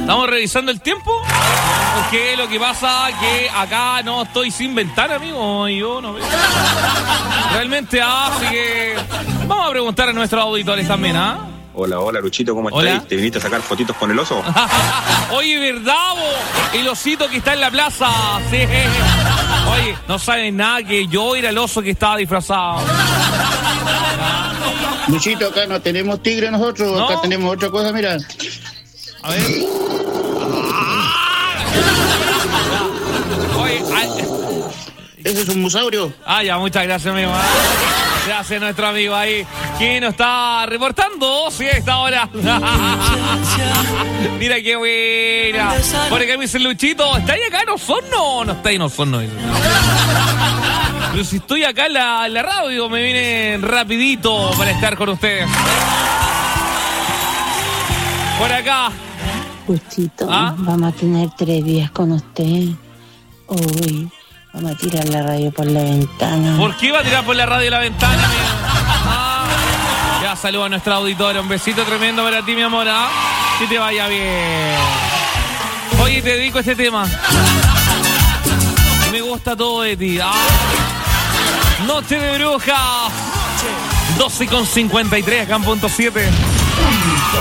Estamos revisando el tiempo. Porque lo que pasa es que acá no estoy sin ventana, amigo. Y yo no veo. Realmente, así que vamos a preguntar a nuestros auditores también, ¿ah? Hola, Luchito, ¿cómo estás? ¿Te viniste a sacar fotitos con el oso? Oye, ¿verdad, vos? El osito que está en la plaza. Sí. Oye, no saben nada que yo era el oso que estaba disfrazado. Luchito, acá no tenemos tigre nosotros, ¿no? Acá tenemos otra cosa, mira. A ver. Oye, ese es un musaurio. Ya, muchas gracias, amigo. Gracias a nuestro amigo ahí, que nos está reportando, sí, a esta hora. Mira qué buena. Por acá me dice Luchito, ¿está ahí acá en Osorno? No está ahí en Osorno. Pero si estoy acá en la radio, me vine rapidito para estar con ustedes. Por acá. Luchito, vamos a tener 3 días con usted. Uy. Vamos a tirar la radio por la ventana. ¿Por qué va a tirar por la radio la ventana, amigo? Ya saludo a nuestra auditora. Un besito tremendo para ti, mi amor. Que te vaya bien. Oye, te dedico este tema. Me gusta todo de ti. Noche de brujas. 12:53 acá en punto 7.